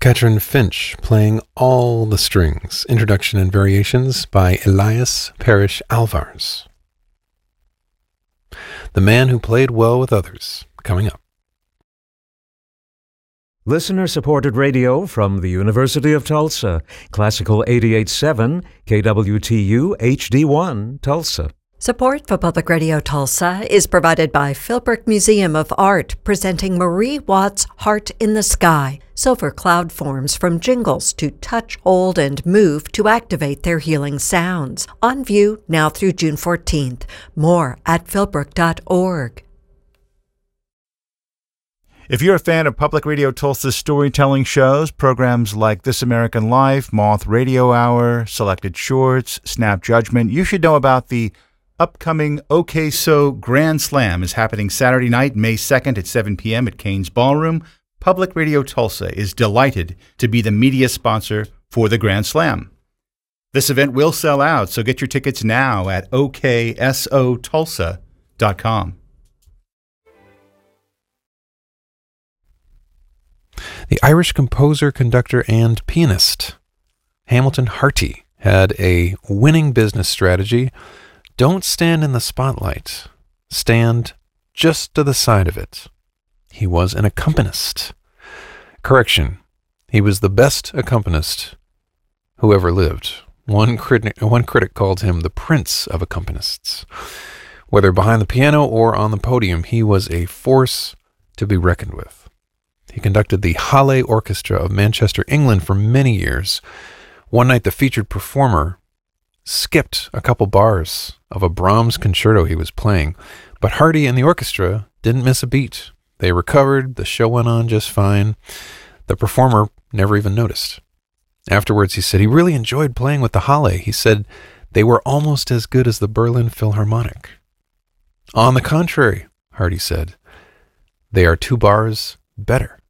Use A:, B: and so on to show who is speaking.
A: Katrin Finch playing All the Strings, Introduction and Variations by Elias Parrish Alvarez. The Man Who Played Well with Others, coming up.
B: Listener-supported radio from the University of Tulsa. Classical 88.7, KWTU HD1, Tulsa.
C: Support for Public Radio Tulsa is provided by Philbrook Museum of Art, presenting Marie Watts' Heart in the Sky. Silver cloud forms from jingles to touch, hold, and move to activate their healing sounds. On view now through June 14th. More at philbrook.org.
D: If you're a fan of Public Radio Tulsa's storytelling shows, programs like This American Life, Moth Radio Hour, Selected Shorts, Snap Judgment, you should know about the upcoming OK So Grand Slam. Is happening Saturday night, May 2nd at 7 p.m. at Kane's Ballroom. Public Radio Tulsa is delighted to be the media sponsor for the Grand Slam. This event will sell out, so get your tickets now at oksotulsa.com.
A: The Irish composer, conductor, and pianist Hamilton Harty had a winning business strategy. Don't stand in the spotlight. Stand just to the side of it. He was an accompanist. Correction, he was the best accompanist who ever lived. One critic called him the prince of accompanists. Whether behind the piano or on the podium, he was a force to be reckoned with. He conducted the Halle Orchestra of Manchester, England for many years. One night the featured performer skipped a couple bars of a Brahms concerto he was playing, but Harty and the orchestra didn't miss a beat. They recovered, the show went on just fine. The performer never even noticed. Afterwards, he said he really enjoyed playing with the Halle. He said they were almost as good as the Berlin Philharmonic. On the contrary, Harty said, they are 2 bars better.